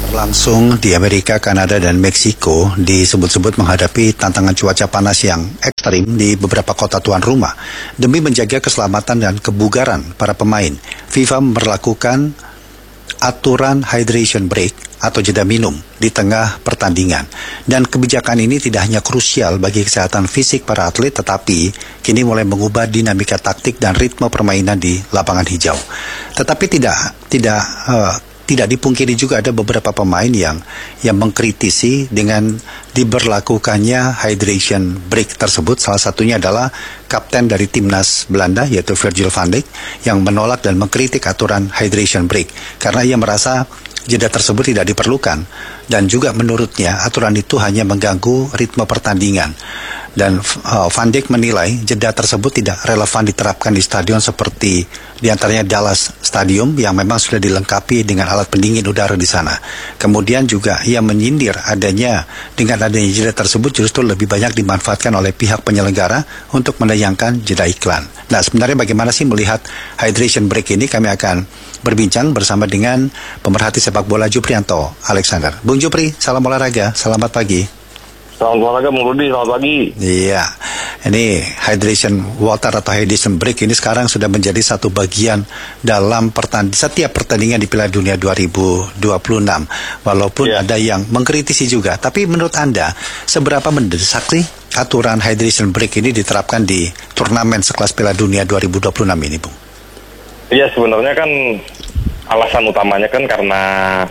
Langsung di Amerika, Kanada, dan Meksiko disebut-sebut menghadapi tantangan cuaca panas yang ekstrim di beberapa kota tuan rumah. Demi menjaga keselamatan dan kebugaran para pemain, FIFA memperlakukan aturan hydration break atau jeda minum di tengah pertandingan. Dan kebijakan ini tidak hanya krusial bagi kesehatan fisik para atlet, tetapi kini mulai mengubah dinamika taktik dan ritme permainan di lapangan hijau. Tetapi tidak dipungkiri juga ada beberapa pemain yang mengkritisi dengan diberlakukannya hydration break tersebut. Salah satunya adalah kapten dari timnas Belanda, yaitu Virgil van Dijk, yang menolak dan mengkritik aturan hydration break karena ia merasa jeda tersebut tidak diperlukan, dan juga menurutnya aturan itu hanya mengganggu ritme pertandingan. Dan Van Dijk menilai jeda tersebut tidak relevan diterapkan di stadion seperti diantaranya Dallas Stadium yang memang sudah dilengkapi dengan alat pendingin udara di sana. Kemudian juga ia menyindir dengan adanya jeda tersebut justru lebih banyak dimanfaatkan oleh pihak penyelenggara untuk menayangkan jeda iklan. Nah, sebenarnya bagaimana sih melihat hydration break ini? Kami akan berbincang bersama dengan pemerhati sepak bola Juprianto Alexander. Bung Jupri, salam olahraga, selamat pagi. Selamat olahraga, Bung Rudi, selamat pagi. Iya, ini hydration water atau hydration break ini sekarang sudah menjadi satu bagian dalam setiap pertandingan di Piala Dunia 2026. Walaupun ada yang mengkritisi juga, tapi menurut Anda, seberapa mendesak sih aturan hydration break ini diterapkan di turnamen sekelas Piala Dunia 2026 ini, Bung? Iya, sebenarnya kan alasan utamanya kan karena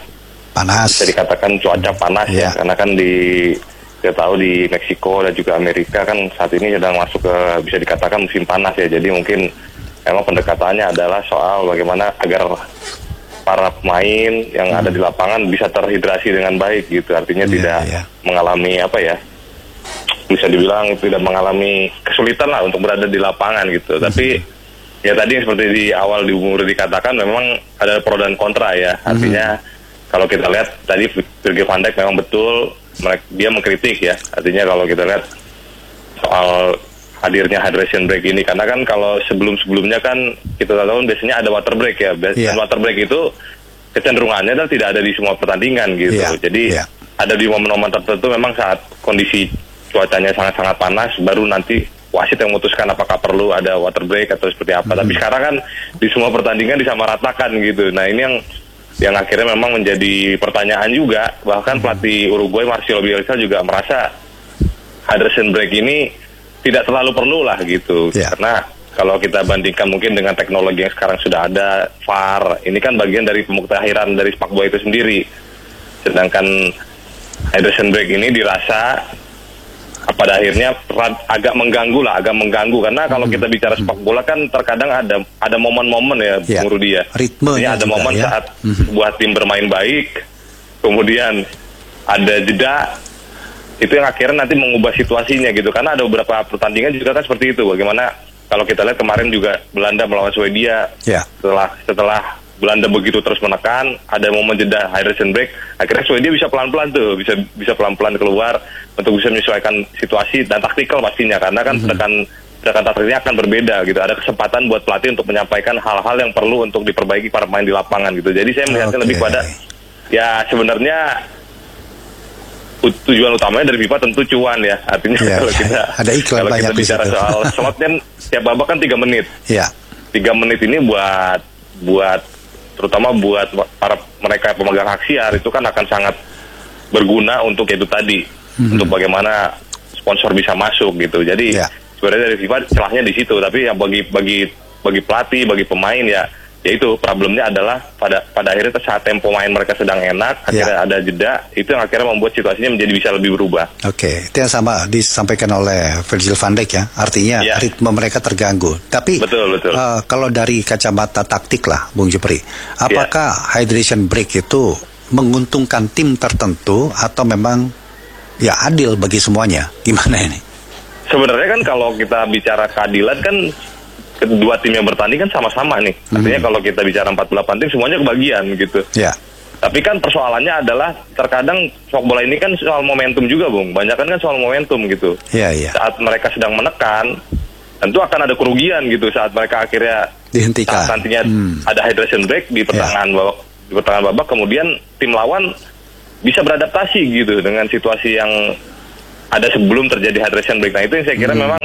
panas. Bisa dikatakan cuaca panas ya, karena kan kita tahu di Meksiko dan juga Amerika kan saat ini sedang masuk ke bisa dikatakan musim panas ya. Jadi mungkin emang pendekatannya adalah soal bagaimana agar para pemain yang ada di lapangan bisa terhidrasi dengan baik gitu. Artinya tidak mengalami bisa dibilang tidak mengalami kesulitan lah untuk berada di lapangan gitu. Tapi ya tadi seperti di awal dikatakan memang ada pro dan kontra ya. Artinya kalau kita lihat tadi Virgil van Dijk memang betul dia mengkritik ya. Artinya kalau kita lihat soal hadirnya hydration break ini, karena kan kalau sebelumnya kan kita tahu biasanya ada water break ya. Dan water break itu kecenderungannya adalah tidak ada di semua pertandingan gitu. Jadi ada di momen-momen tertentu memang saat kondisi cuacanya sangat-sangat panas baru nanti wasit yang memutuskan apakah perlu ada water break atau seperti apa. Tapi sekarang kan di semua pertandingan disamaratakan gitu. Nah, ini yang akhirnya memang menjadi pertanyaan juga. Bahkan pelatih Uruguay Marcelo Bielsa juga merasa hydration break ini tidak terlalu perlu lah gitu. Karena kalau kita bandingkan mungkin dengan teknologi yang sekarang sudah ada, VAR, ini kan bagian dari pemuktahiran dari sepak bola itu sendiri. Sedangkan hydration break ini dirasa pada akhirnya agak mengganggu karena kalau kita bicara sepak bola kan terkadang ada momen-momen ya, Bung Rudi ya. Ritmenya ada momen saat sebuah tim bermain baik, kemudian ada jeda, itu yang akhirnya nanti mengubah situasinya gitu. Karena ada beberapa pertandingan juga kan seperti itu. Bagaimana kalau kita lihat kemarin juga Belanda melawan Swedia, setelah Belanda begitu terus menekan, ada momen jeda hydration break, akhirnya Swedia bisa pelan-pelan bisa pelan-pelan keluar untuk bisa menyesuaikan situasi dan taktikal pastinya, karena kan sedangkan taktiknya akan berbeda gitu. Ada kesempatan buat pelatih untuk menyampaikan hal-hal yang perlu untuk diperbaiki para pemain di lapangan gitu. Jadi saya melihatnya lebih pada ya sebenarnya tujuan utamanya dari FIFA tentu cuan ya. Artinya kalau kita bicara soal slotnya setiap babak kan 3 menit. 3 menit ini buat terutama buat para mereka pemegang hak siar itu kan akan sangat berguna untuk itu tadi, untuk bagaimana sponsor bisa masuk gitu. Jadi sebenarnya dari FIFA celahnya di situ, tapi yang bagi pelatih, bagi pemain ya itu problemnya adalah pada akhirnya saat tempo main mereka sedang enak, akhirnya ada jeda, itu yang akhirnya membuat situasinya menjadi bisa lebih berubah. Oke, itu yang sama disampaikan oleh Virgil van Dijk ya, artinya ritme mereka terganggu. Tapi betul. Kalau dari kacamata taktik lah, Bung Jupri, apakah hydration break itu menguntungkan tim tertentu atau memang adil bagi semuanya? Gimana ini? Sebenarnya kan kalau kita bicara keadilan kan kedua tim yang bertanding kan sama-sama nih. Artinya kalau kita bicara 48 tim semuanya kebagian gitu. Tapi kan persoalannya adalah terkadang sepak bola ini kan soal momentum juga, Bung. Banyak kan soal momentum gitu. Saat mereka sedang menekan, tentu akan ada kerugian gitu saat mereka akhirnya dihentikan. Saat nantinya ada hydration break di pertengahan babak, kemudian tim lawan bisa beradaptasi gitu dengan situasi yang ada sebelum terjadi hydration break. Nah itu yang saya kira memang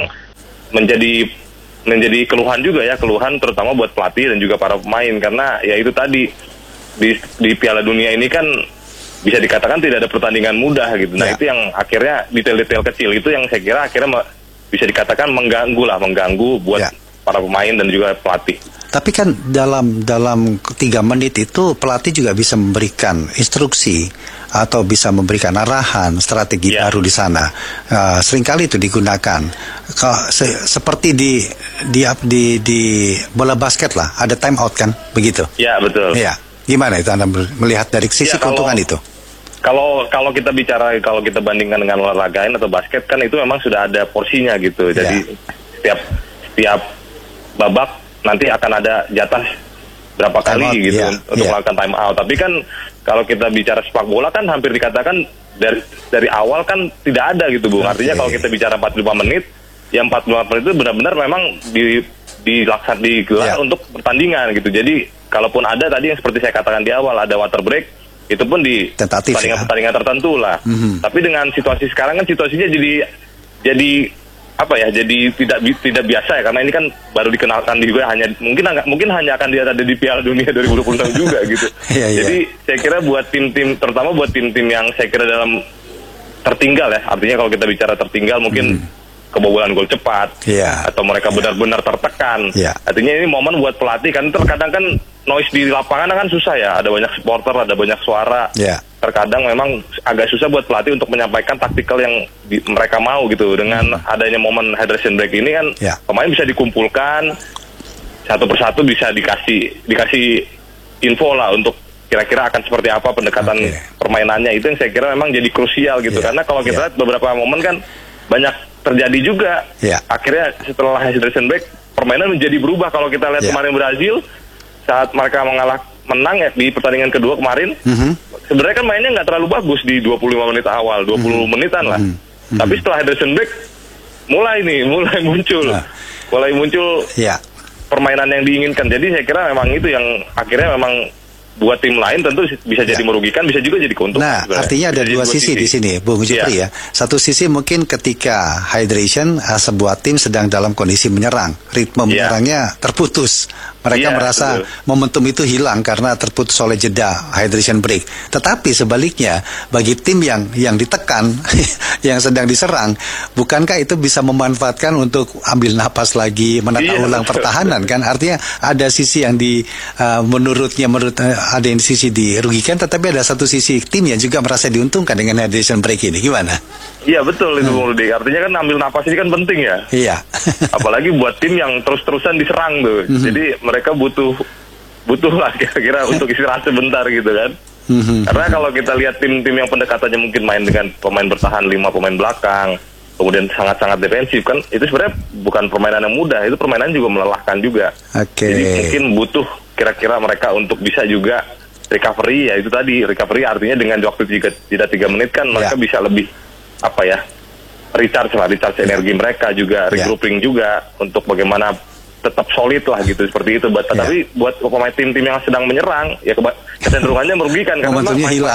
menjadi keluhan juga ya, keluhan terutama buat pelatih dan juga para pemain, karena ya itu tadi di Piala Dunia ini kan bisa dikatakan tidak ada pertandingan mudah gitu. Nah itu yang akhirnya detail-detail kecil itu yang saya kira akhirnya bisa dikatakan mengganggu buat para pemain dan juga pelatih. Tapi kan dalam 3 menit itu pelatih juga bisa memberikan instruksi atau bisa memberikan arahan strategi baru di sana. Seringkali itu digunakan. Seperti di bola basket lah, ada time out kan, begitu? Ya betul. Ya, gimana itu Anda melihat dari sisi keuntungan itu? Kalau kita bicara, kalau kita bandingkan dengan olahraga lain atau basket kan itu memang sudah ada porsinya gitu. Jadi setiap babak nanti akan ada jatah berapa kali out, gitu untuk melakukan time out. Tapi kan kalau kita bicara sepak bola kan hampir dikatakan dari awal kan tidak ada gitu, Bung. Artinya kalau kita bicara 45 menit, yang 45 menit itu benar-benar memang digelar untuk pertandingan gitu. Jadi kalaupun ada tadi yang seperti saya katakan di awal ada water break, itu pun di pertandingan tertentu lah. Tapi dengan situasi sekarang kan situasinya jadi apa ya, jadi tidak biasa ya, karena ini kan baru dikenalkan juga, mungkin hanya akan ada di Piala Dunia 2026 juga gitu. Jadi saya kira buat tim-tim, terutama buat tim-tim yang saya kira dalam tertinggal ya, artinya kalau kita bicara tertinggal mungkin kebobolan gol cepat atau mereka benar-benar tertekan. Artinya ini momen buat pelatih, kan terkadang kan noise di lapangan kan susah ya, ada banyak supporter, ada banyak suara. Terkadang memang agak susah buat pelatih untuk menyampaikan taktikal yang mereka mau gitu. Dengan adanya momen hydration break ini kan pemain bisa dikumpulkan satu persatu, bisa dikasih info lah untuk kira-kira akan seperti apa pendekatan permainannya. Itu yang saya kira memang jadi krusial gitu. Karena kalau kita lihat beberapa momen kan banyak terjadi juga. Akhirnya setelah hydration break permainan menjadi berubah. Kalau kita lihat kemarin Brazil saat mereka menang ya di pertandingan kedua kemarin, sebenarnya kan mainnya nggak terlalu bagus di 25 menit awal, 20 menitan lah. Tapi setelah hydration break mulai muncul permainan yang diinginkan. Jadi saya kira memang itu yang akhirnya memang buat tim lain tentu bisa jadi merugikan, bisa juga jadi keuntungan. Nah, artinya ada dua sisi di sini, Bung Jupri ya. Satu sisi mungkin ketika hydration, sebuah tim sedang dalam kondisi menyerang, ritme menyerangnya terputus. Mereka merasa momentum itu hilang karena terputus oleh jeda hydration break. Tetapi sebaliknya, bagi tim yang ditekan, yang sedang diserang, bukankah itu bisa memanfaatkan untuk ambil napas lagi, menata ulang pertahanan kan? Artinya ada sisi yang menurut ada yang sisi dirugikan, tetapi ada satu sisi tim yang juga merasa diuntungkan dengan hydration break ini. Gimana? Iya betul itu Bung Rudi. Artinya kan ambil napas ini kan penting ya. Iya. Apalagi buat tim yang terus-terusan diserang tuh. Jadi mereka butuh lah kira-kira untuk istirahat sebentar gitu kan. Karena kalau kita lihat tim-tim yang pendekatannya mungkin main dengan pemain bertahan 5 pemain belakang, kemudian sangat-sangat defensif kan, itu sebenarnya bukan permainan yang mudah. Itu permainan juga melelahkan juga. Jadi mungkin butuh kira-kira mereka untuk bisa juga recovery, ya itu tadi recovery artinya dengan waktu tidak 3 menit kan mereka bisa lebih recharge energi mereka juga, regrouping juga untuk bagaimana tetap solid lah gitu, seperti itu. Tapi buat pemain tim-tim yang sedang menyerang ya kecenderungannya merugikan karena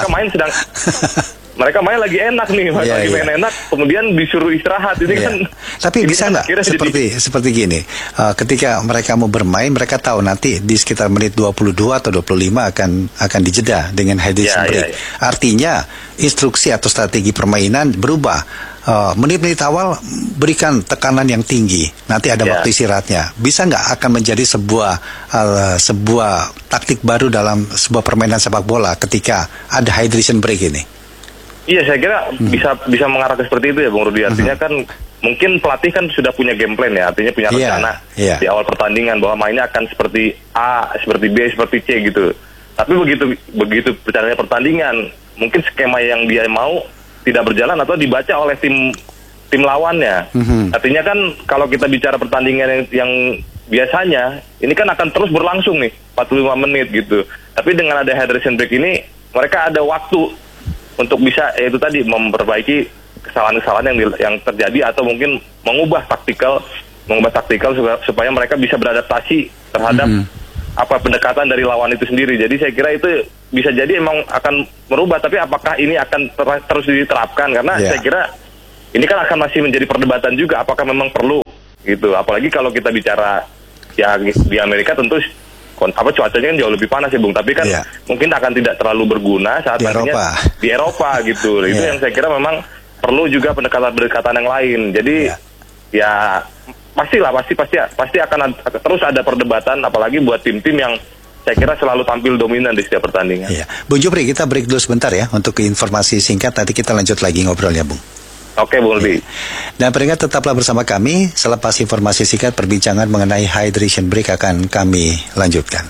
mereka main lagi enak nih, lagi main enak, kemudian disuruh istirahat ini kan. Tapi bisa nggak seperti gini, ketika mereka mau bermain, mereka tahu nanti di sekitar menit 22 atau 25 akan dijeda dengan hydration break. Artinya instruksi atau strategi permainan berubah. Menit-menit awal berikan tekanan yang tinggi, nanti ada waktu istirahatnya. Bisa nggak akan menjadi sebuah taktik baru dalam sebuah permainan sepak bola ketika ada hydration break ini? Iya, saya kira bisa mengarah ke seperti itu ya, Bung Rudi. Artinya kan mungkin pelatih kan sudah punya game plan ya, artinya punya rencana di awal pertandingan bahwa mainnya akan seperti A, seperti B, seperti C gitu. Tapi begitu berjalannya pertandingan, mungkin skema yang dia mau tidak berjalan atau dibaca oleh tim lawannya. Artinya kan kalau kita bicara pertandingan yang biasanya ini kan akan terus berlangsung nih 45 menit gitu. Tapi dengan ada hydration break ini mereka ada waktu untuk bisa itu tadi memperbaiki kesalahan-kesalahan yang terjadi atau mungkin mengubah taktikal supaya mereka bisa beradaptasi terhadap pendekatan dari lawan itu sendiri. Jadi saya kira itu bisa jadi emang akan merubah, tapi apakah ini akan terus diterapkan? Karena saya kira ini kan akan masih menjadi perdebatan juga, apakah memang perlu gitu. Apalagi kalau kita bicara ya di Amerika tentu cuacanya kan jauh lebih panas ya Bung, tapi kan mungkin akan tidak terlalu berguna saat nantinya di Eropa gitu. Itu yang saya kira memang perlu juga pendekatan-pendekatan yang lain. Jadi ya pasti akan terus ada perdebatan, apalagi buat tim-tim yang saya kira selalu tampil dominan di setiap pertandingan. Bung Jupri, kita break dulu sebentar ya untuk informasi singkat, nanti kita lanjut lagi ngobrolnya Bung. Oke, Bung Albi. Dan pendengar tetaplah bersama kami. Selepas informasi singkat, perbincangan mengenai hydration break akan kami lanjutkan.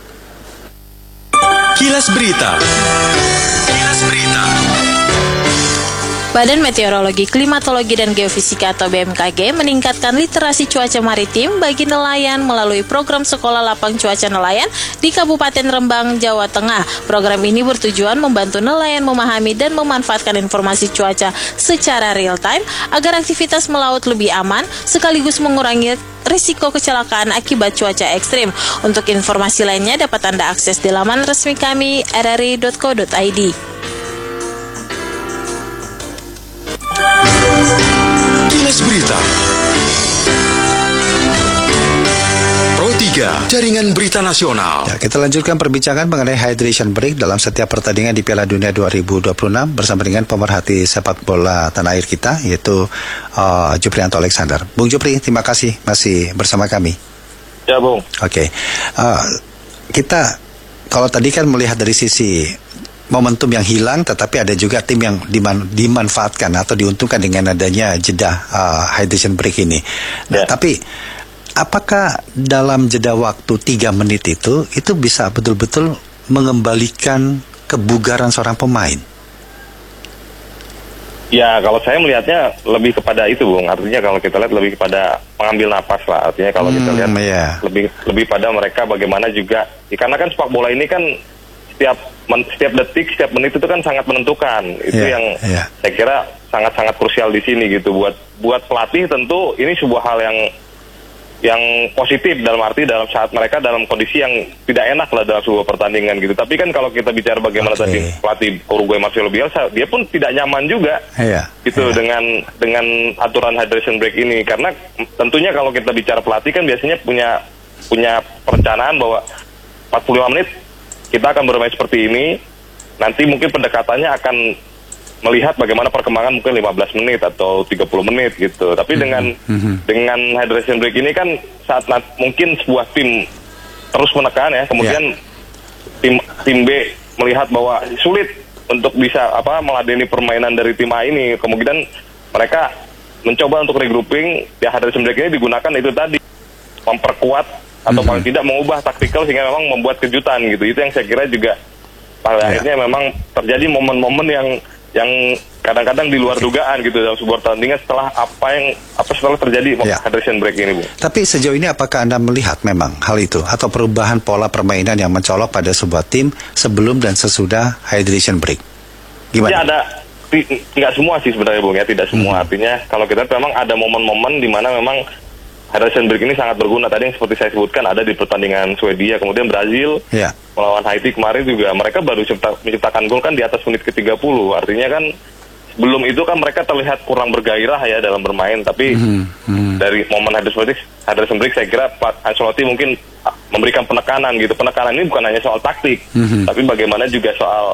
Kilas Berita. Kilas Berita. Badan Meteorologi, Klimatologi, dan Geofisika atau BMKG meningkatkan literasi cuaca maritim bagi nelayan melalui program Sekolah Lapang Cuaca Nelayan di Kabupaten Rembang, Jawa Tengah. Program ini bertujuan membantu nelayan memahami dan memanfaatkan informasi cuaca secara real time agar aktivitas melaut lebih aman sekaligus mengurangi risiko kecelakaan akibat cuaca ekstrim. Untuk informasi lainnya dapat Anda akses di laman resmi kami rri.co.id. Kilas Berita. Pro 3, Jaringan Berita Nasional. Kita lanjutkan perbincangan mengenai hydration break dalam setiap pertandingan di Piala Dunia 2026 bersama dengan pemerhati sepak bola tanah air kita, yaitu Juprianto Alexander. Bung Jupri, terima kasih masih bersama kami. Ya, Bung. Oke. Kita kalau tadi kan melihat dari sisi momentum yang hilang, tetapi ada juga tim yang dimanfaatkan atau diuntungkan dengan adanya jeda hydration break ini. Nah, tapi apakah dalam jeda waktu 3 menit itu bisa betul-betul mengembalikan kebugaran seorang pemain? Ya, kalau saya melihatnya lebih kepada itu, Bung. Artinya kalau kita lihat lebih kepada mengambil napas lah. Artinya kalau kita lihat lebih pada mereka bagaimana juga, karena kan sepak bola ini kan setiap detik, setiap menit itu kan sangat menentukan. Itu yang saya kira sangat-sangat krusial di sini gitu. Buat pelatih tentu ini sebuah hal yang positif dalam saat mereka dalam kondisi yang tidak enak lah dalam sebuah pertandingan gitu. Tapi kan kalau kita bicara bagaimana tadi pelatih Uruguay Marcelo Bielsa, dia pun tidak nyaman juga dengan aturan hydration break ini, karena tentunya kalau kita bicara pelatih kan biasanya punya perencanaan bahwa 45 menit kita akan bermain seperti ini, nanti mungkin pendekatannya akan melihat bagaimana perkembangan mungkin 15 menit atau 30 menit gitu. Tapi dengan hydration break ini kan saat mungkin sebuah tim terus menekan ya, kemudian tim B melihat bahwa sulit untuk bisa meladeni permainan dari tim A ini, kemudian mereka mencoba untuk regrouping. Ya, hydration break ini digunakan itu tadi memperkuat atau paling tidak mengubah taktikal sehingga memang membuat kejutan gitu. Itu yang saya kira juga pada akhirnya memang terjadi momen-momen yang kadang-kadang di luar dugaan gitu dalam sebuah pertandingan setelah setelah terjadi hydration break ini, Bu. Tapi sejauh ini apakah Anda melihat memang hal itu atau perubahan pola permainan yang mencolok pada sebuah tim sebelum dan sesudah hydration break? Gimana? Ya, nggak semua sih sebenarnya, Bung, ya, tidak semua. Artinya kalau kita memang ada momen-momen di mana memang hydration break ini sangat berguna. Tadi yang seperti saya sebutkan ada di pertandingan Swedia, kemudian Brazil melawan Haiti kemarin juga mereka baru menciptakan gol kan di atas menit ke-30. Artinya kan sebelum itu kan mereka terlihat kurang bergairah ya dalam bermain. Tapi dari momen hydration break saya kira Pak Ancelotti mungkin memberikan penekanan gitu. Penekanan ini bukan hanya soal taktik, tapi bagaimana juga soal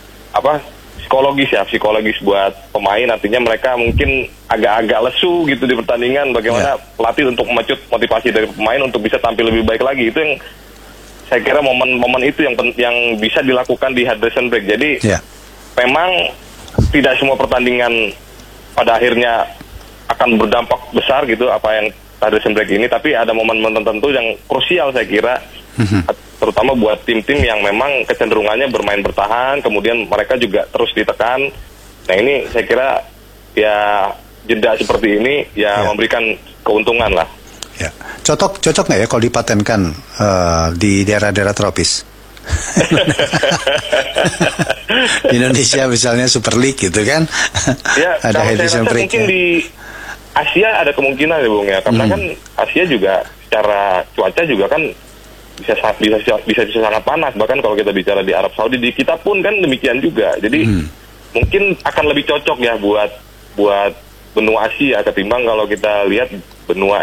psikologis buat pemain. Artinya mereka mungkin agak-agak lesu gitu di pertandingan, bagaimana pelatih untuk memecut motivasi dari pemain untuk bisa tampil lebih baik lagi. Itu yang saya kira momen-momen itu yang bisa dilakukan di hydration break. Jadi memang tidak semua pertandingan pada akhirnya akan berdampak besar gitu apa yang hydration break ini, tapi ada momen-momen tertentu yang krusial saya kira, terutama buat tim-tim yang memang kecenderungannya bermain bertahan, kemudian mereka juga terus ditekan. Nah, ini saya kira ya jeda seperti ini memberikan keuntungan lah. Ya. Cocok nggak ya kalau dipatenkan di daerah-daerah tropis? Indonesia misalnya Super League gitu kan? Ya, ada hydration break. Mungkin di Asia ada kemungkinan ya, Bung, ya, karena kan Asia juga secara cuaca juga kan bisa sangat panas. Bahkan kalau kita bicara di Arab Saudi, di kita pun kan demikian juga. Jadi mungkin akan lebih cocok ya buat benua Asia ketimbang kalau kita lihat benua